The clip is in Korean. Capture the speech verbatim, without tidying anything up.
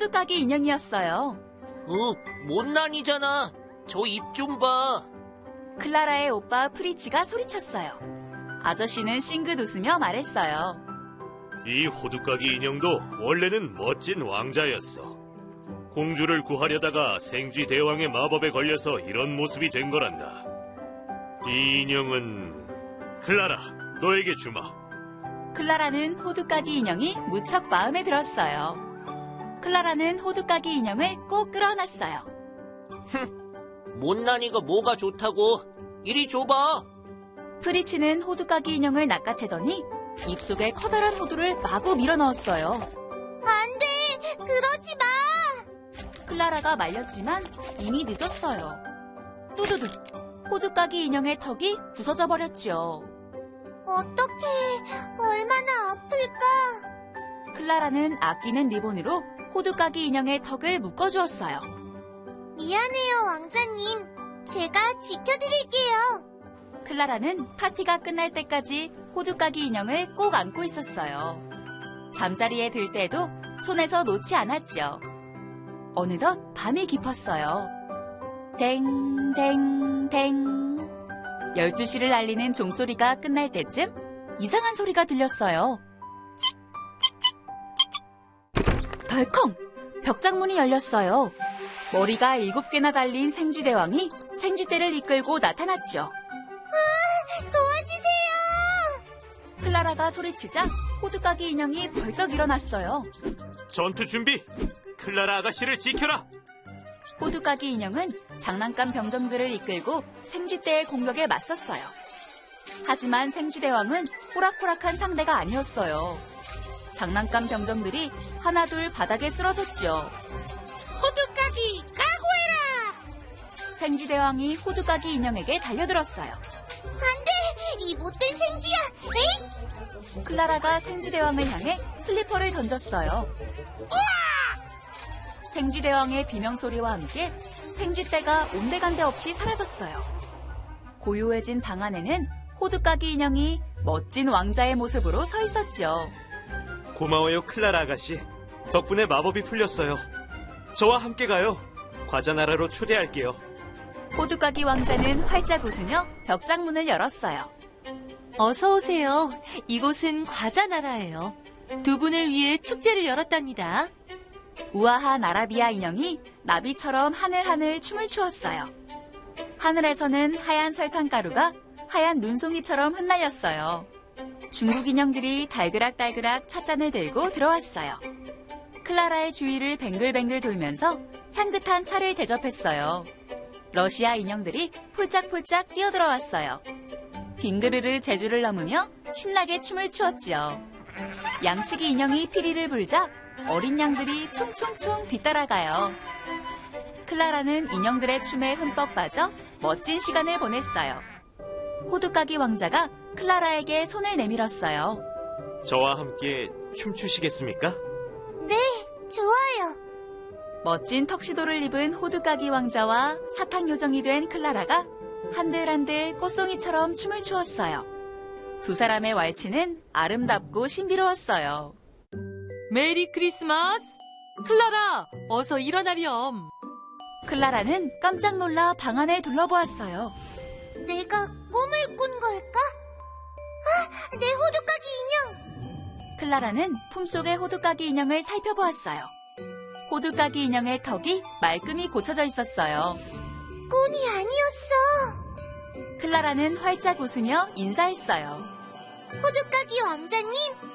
호두까기 인형이었어요. 어, 못난이잖아. 저 입 좀 봐. 클라라의 오빠 프리치가 소리쳤어요. 아저씨는 싱긋 웃으며 말했어요. 이 호두까기 인형도 원래는 멋진 왕자였어. 공주를 구하려다가 생쥐 대왕의 마법에 걸려서 이런 모습이 된 거란다. 이 인형은 클라라, 너에게 주마. 클라라는 호두까기 인형이 무척 마음에 들었어요. 클라라는 호두까기 인형을 꼭 끌어안았어요. 못난이가 뭐가 좋다고? 이리 줘봐. 프리치는 호두까기 인형을 낚아채더니 입속에 커다란 호두를 마구 밀어넣었어요. 안 돼! 그러지 마! 클라라가 말렸지만 이미 늦었어요. 뚜두두! 호두까기 인형의 턱이 부서져 버렸죠. 어떡해. 얼마나 아플까? 클라라는 아끼는 리본으로 호두까기 인형의 턱을 묶어주었어요. 미안해요, 왕자님. 제가 지켜드릴게요. 클라라는 파티가 끝날 때까지 호두까기 인형을 꼭 안고 있었어요. 잠자리에 들 때도 손에서 놓지 않았죠. 어느덧 밤이 깊었어요. 댕댕댕. 열두 시를 알리는 종소리가 끝날 때쯤 이상한 소리가 들렸어요. 덜컹! 벽장문이 열렸어요. 머리가 일곱 개나 달린 생쥐대왕이 생쥐떼를 이끌고 나타났죠. 도와주세요! 클라라가 소리치자 호두까기 인형이 벌떡 일어났어요. 전투 준비! 클라라 아가씨를 지켜라! 호두까기 인형은 장난감 병정들을 이끌고 생쥐떼의 공격에 맞섰어요. 하지만 생쥐대왕은 호락호락한 상대가 아니었어요. 장난감 병정들이 하나둘 바닥에 쓰러졌죠. 호두까기 각오해라! 생쥐대왕이 호두까기 인형에게 달려들었어요. 안 돼! 이 못된 생쥐야! 에잇! 클라라가 생쥐대왕을 향해 슬리퍼를 던졌어요. 생쥐대왕의 비명소리와 함께 생쥐떼가 온데간데 없이 사라졌어요. 고요해진 방 안에는 호두까기 인형이 멋진 왕자의 모습으로 서 있었죠. 고마워요, 클라라 아가씨. 덕분에 마법이 풀렸어요. 저와 함께 가요. 과자나라로 초대할게요. 호두까기 왕자는 활짝 웃으며 벽장문을 열었어요. 어서 오세요. 이곳은 과자나라예요. 두 분을 위해 축제를 열었답니다. 우아한 아라비아 인형이 나비처럼 하늘하늘 춤을 추었어요. 하늘에서는 하얀 설탕가루가 하얀 눈송이처럼 흩날렸어요. 중국 인형들이 달그락달그락 찻잔을 들고 들어왔어요. 클라라의 주위를 뱅글뱅글 돌면서 향긋한 차를 대접했어요. 러시아 인형들이 폴짝폴짝 뛰어들어왔어요. 빙그르르 제주를 넘으며 신나게 춤을 추었죠. 양치기 인형이 피리를 불자 어린 양들이 총총총 뒤따라가요. 클라라는 인형들의 춤에 흠뻑 빠져 멋진 시간을 보냈어요. 호두까기 왕자가 클라라에게 손을 내밀었어요. 저와 함께 춤추시겠습니까? 네, 좋아요. 멋진 턱시도를 입은 호두까기 왕자와 사탕 요정이 된 클라라가 한들한들 꽃송이처럼 춤을 추었어요. 두 사람의 왈츠는 아름답고 신비로웠어요. 메리 크리스마스! 클라라, 어서 일어나렴. 클라라는 깜짝 놀라 방 안을 둘러보았어요. 내가 꿈을 꾼 걸까? 아, 내 호두까기 인형! 클라라는 품속의 호두까기 인형을 살펴보았어요. 호두까기 인형의 턱이 말끔히 고쳐져 있었어요. 꿈이 아니었어. 클라라는 활짝 웃으며 인사했어요. 호두까기 왕자님,